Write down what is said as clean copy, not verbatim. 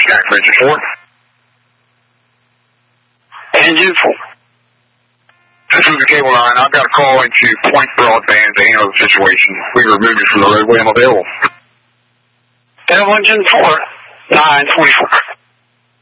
Jack Bridges 4. Engine 4. This is the cable line. I've got a call into Point Broadband to handle the situation. We remove you from the roadway. I'm available. Devil Engine 4, 924.